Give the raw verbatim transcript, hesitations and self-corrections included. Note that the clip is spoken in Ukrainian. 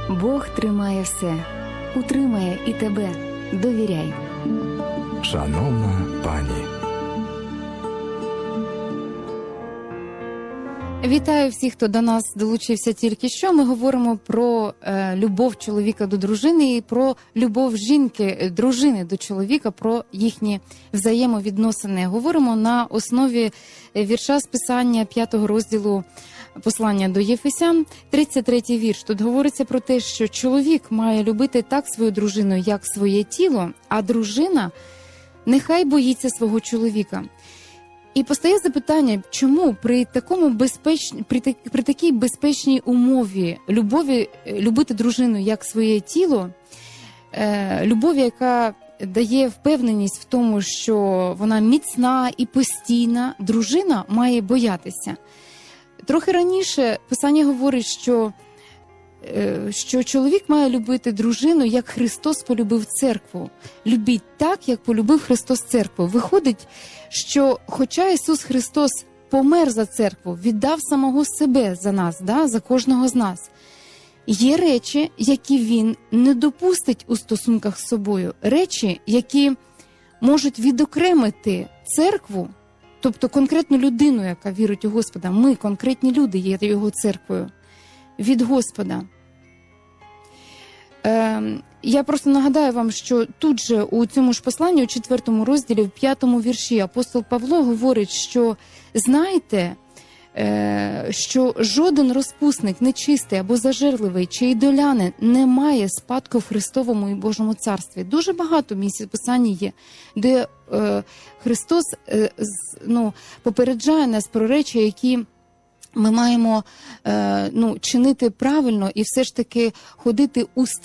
Бог тримає все, утримає і тебе. Довіряй. Шановна пані. Вітаю всіх, хто до нас долучився тільки що. Ми говоримо про е, любов чоловіка до дружини і про любов жінки, дружини до чоловіка, про їхні взаємовідносини. Говоримо на основі вірша з Писання п'ятого розділу послання до Єфесян, тридцять третій вірш. Тут говориться про те, що чоловік має любити так свою дружину, як своє тіло, а дружина нехай боїться свого чоловіка. І постає запитання, чому при такому безпеч... при, так... при такій безпечній умові любові любити дружину як своє тіло, е... любові, яка дає впевненість в тому, що вона міцна і постійна, дружина має боятися. Трохи раніше Писання говорить, що, е... що чоловік має любити дружину, як Христос полюбив церкву. Любіть так, як полюбив Христос церкву. Виходить, що хоча Ісус Христос помер за церкву, віддав самого себе за нас, да, за кожного з нас, є речі, які Він не допустить у стосунках з собою. Речі, які можуть відокремити церкву, тобто конкретну людину, яка вірить у Господа. Ми, конкретні люди, є Його церквою, від Господа. Е, я просто нагадаю вам, що тут же у цьому ж посланні, у четвертому розділі, в п'ятому вірші, апостол Павло говорить, що знаєте, е, що жоден розпусник, нечистий або зажерливий чи ідолянин не має спадку в Христовому і Божому царстві. Дуже багато місць в Писанні є, де е, Христос е, ну, попереджає нас про речі, які ми маємо е, ну, чинити правильно і все ж таки ходити у